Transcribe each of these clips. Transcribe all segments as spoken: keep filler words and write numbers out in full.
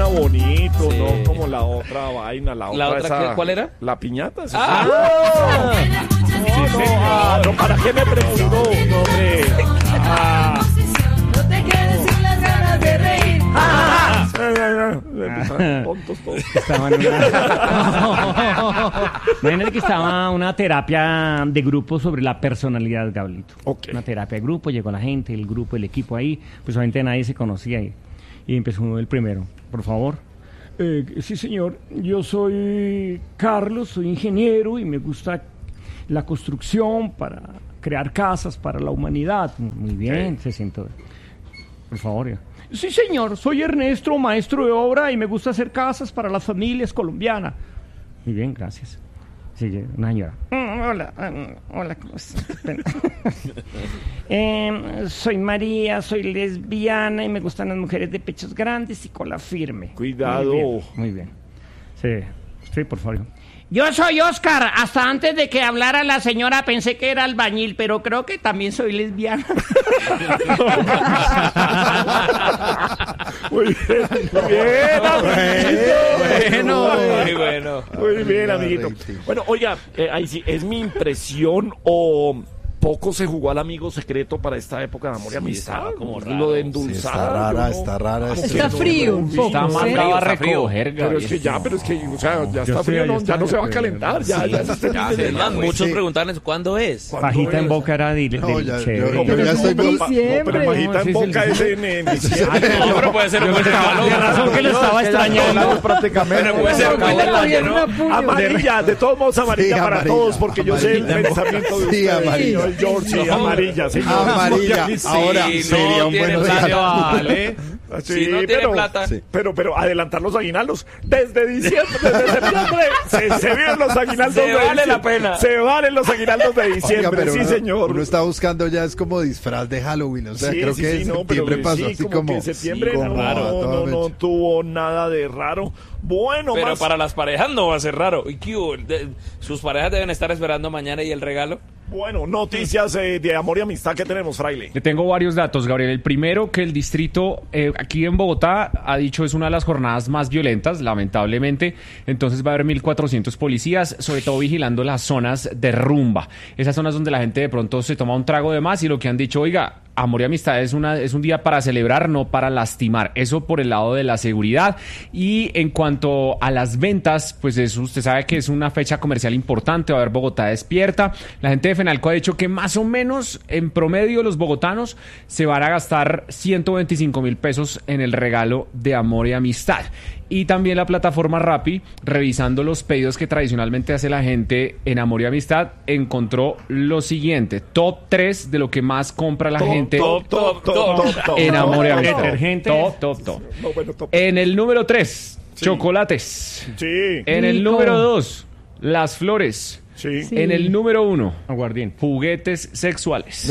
bonito, Sí. no como la otra vaina, la otra. ¿La otra esa, qué? ¿Cuál era? La piñata. ¿Sí? ¡Ah! No, no, ah, no, ¿para qué me preguntó? No, hombre. Ah. No te quedes sin las ganas de reír. Ah. Tontos todos. Estaba en una... Imagínate que estaba una terapia de grupo sobre la personalidad, Gablito. Ok. Una terapia de grupo, llegó la gente, el grupo, el equipo ahí, pues obviamente nadie se conocía y, y empezó el primero. Por favor. Eh, sí, señor. Yo soy Carlos, soy ingeniero y me gusta la construcción para crear casas para la humanidad. Muy bien, Ok. se sentó. Por favor. ya. Sí, señor, soy Ernesto, maestro de obra y me gusta hacer casas para las familias colombianas. Muy bien, gracias. Sigue una señora. Mm, hola, mm, hola, ¿cómo estás? eh, soy María, soy lesbiana y me gustan las mujeres de pechos grandes y cola firme. Cuidado. Muy bien, muy bien. Sí, sí, por favor. Yo soy Oscar. Hasta antes de que hablara la señora pensé que era albañil, pero creo que también soy lesbiana. Muy bien, muy bien, Bueno, muy bueno. Muy bien, amiguito. Bueno, oiga, eh, ahí sí, ¿es mi impresión o poco se jugó al amigo secreto para esta época de amor y Sí, amistad? estaba como Lo raro. de Sí, endulzar. está rara, yo no- está rara. Como Está que no- frío un poco. Está ¿sí? mandado a Está frío. recoger, Pero es que ya, pero es que, o sea, ya está estoy frío, ahí, no, ya estoy no se va a ahí. calentar, ya, ya se está Ya, entendiendo. Germán, muchos preguntarles cuándo es. ¿Cuándo Pajita en es? boca era de, de, No, ya- chévere. yo- No, yo pero ya no, estoy pero muy- pa- diciembre. no, pero pajita No, en sí, boca sí, es sí. en, en diciembre. No, pero puede ser un buen De regalo. razón que le estaba extrañando. prácticamente. Pero puede ser un buen detalle, ¿no? Amarilla, de todos modos amarilla Sí, para amarilla, todos, porque yo sé el amarilla. pensamiento de Sí, ustedes. amarilla. Señor George, sí, No. amarilla, señor. Amarilla. Sí, Ahora no sería un tiene buen plata, regalo. vale. Sí, Si no tiene pero, plata. Sí. pero, pero adelantar los aguinaldos desde diciembre, desde septiembre, se, se vienen los aguinaldos Se de vale diciembre. la pena. Se valen los aguinaldos de diciembre, Oiga, pero sí, uno, señor. uno está buscando ya es como disfraz de Halloween, o sea, Sí, creo sí, que sí, en no, septiembre pero pasó sí, así como, como... que en septiembre sí, no, como no, a toda no, no mecha. tuvo nada de raro. Bueno, Pero más... para las parejas no va a ser raro. ¿Y qué hubo? De- sus parejas deben estar esperando mañana y el regalo. Bueno, noticias eh, de amor y amistad que tenemos, Fraile. Le tengo varios datos, Gabriel. El primero, que el distrito eh, aquí en Bogotá ha dicho es una de las jornadas más violentas, lamentablemente. Entonces va a haber mil cuatrocientos policías, sobre todo vigilando las zonas de rumba. Esas zonas donde la gente de pronto se toma un trago de más y lo que han dicho, oiga, amor y amistad es, una, es un día para celebrar, no para lastimar. Eso por el lado de la seguridad. Y en cuanto a las ventas, pues eso usted sabe que es una fecha comercial importante. Va a haber Bogotá despierta. La gente de Fenalco ha dicho que más o menos en promedio los bogotanos se van a gastar ciento veinticinco mil pesos en el regalo de amor y amistad. Y también la plataforma Rappi, revisando los pedidos que tradicionalmente hace la gente en amor y amistad, encontró lo siguiente: top tres de lo que más compra la Top, gente top, top, top, top, top, en top, amor y top, amistad. Detergente. Top, top, top. No, bueno, top. En el número tres, chocolates. Sí, En el Rico. número dos, las flores. sí. Sí. En el número uno, Aguardiente. juguetes sexuales.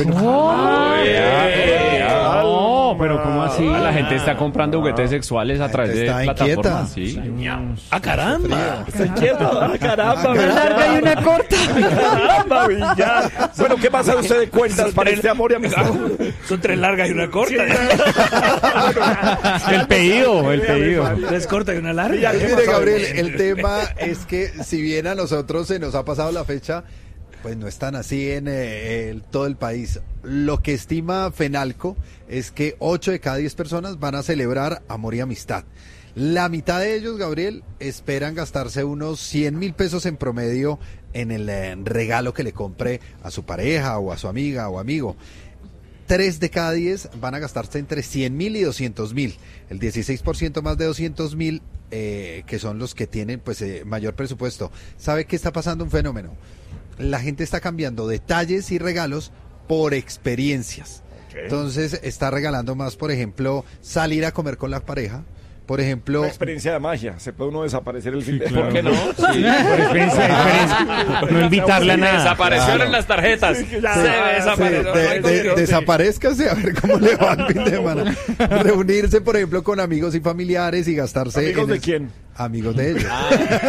No, pero ¿cómo así? La gente está comprando juguetes sexuales a través de está plataformas. inquieta. Sí. ¡Ah, caramba! Está inquieto. Ah, caramba, Una larga y una corta. caramba, Villar. Bueno, ¿qué pasa usted de cuentas para este amor y amistad? Son tres largas y una corta. El pedido, el pedido. Tres cortas y una larga. Villar, ¿qué Mire, pasa? Gabriel, el tema es que si bien a nosotros se nos ha pasado la fecha, pues no están así en eh, el- todo el país. Lo que estima Fenalco es que ocho de cada diez personas van a celebrar amor y amistad. La mitad de ellos, Gabriel, esperan gastarse unos cien mil pesos en promedio en el eh, regalo que le compre a su pareja o a su amiga o amigo. Tres de cada diez van a gastarse entre cien mil y doscientos mil. El dieciséis por ciento más de doscientos mil, eh, que son los que tienen pues eh, mayor presupuesto. ¿Sabe qué está pasando? Un fenómeno. La gente está cambiando detalles y regalos por experiencias. Entonces está regalando más, por ejemplo, salir a comer con la pareja. Por ejemplo, Una experiencia de magia. Se puede uno desaparecer el fin de ¿Por qué no? Sí. Por experiencia, experiencia. No invitarle a nada. Desaparecieron Claro. las tarjetas. Sí, ya. Se Sí, sí, desapareció. de- No hay de- dinero. desaparezcase a ver cómo le va el fin de semana. Reunirse, por ejemplo, con amigos y familiares y gastarse. ¿Amigos en de el- quién? amigos de ellos.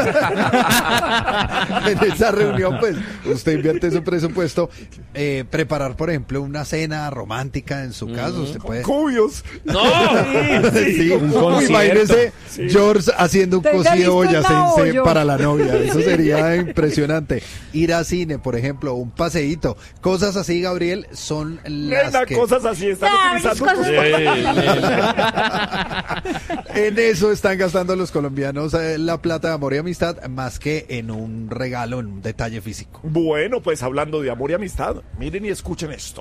En esa reunión, pues, usted invierte su presupuesto. Eh, preparar, por ejemplo, una cena romántica en su casa. Usted puede. Cubios. ¡No! Sí, un Uy, concierto. imagínese George haciendo un Tenga cocido listo el boyacense maollo. para la novia. Eso sería impresionante. Ir a cine, por ejemplo, un paseíto. Cosas así, Gabriel, son las Nena, que... cosas así están Ah, utilizando. cosas- En eso están gastando los colombianos eh, la plata de amor y amistad más que en un regalo, en un detalle físico. Bueno, pues hablando de amor y amistad, miren y escuchen esto.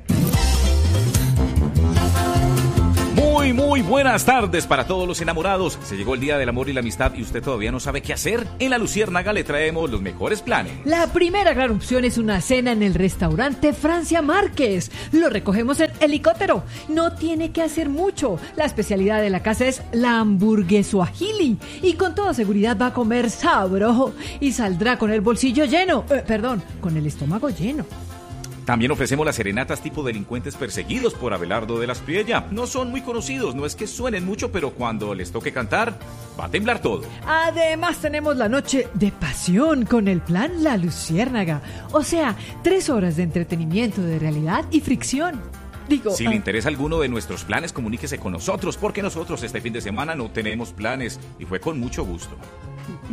Muy, muy buenas tardes para todos los enamorados. Se llegó el día del amor y la amistad y usted todavía no sabe qué hacer. En La Luciérnaga le traemos los mejores planes. La primera gran opción es una cena en el restaurante Francia Márquez. Lo recogemos en helicóptero. No tiene que hacer mucho. La especialidad de la casa es la hamburguesuajili. Y con toda seguridad va a comer sabroso. Y saldrá con el bolsillo lleno. Eh, perdón, con el estómago lleno. También ofrecemos las serenatas tipo delincuentes perseguidos por Abelardo de las Priella. No son muy conocidos, no es que suenen mucho, pero cuando les toque cantar, va a temblar todo. Además tenemos la noche de pasión con el plan La Luciérnaga. O sea, tres horas de entretenimiento, de realidad y fricción. Digo, Si ah, le interesa alguno de nuestros planes, comuníquese con nosotros, porque nosotros este fin de semana no tenemos planes y fue con mucho gusto.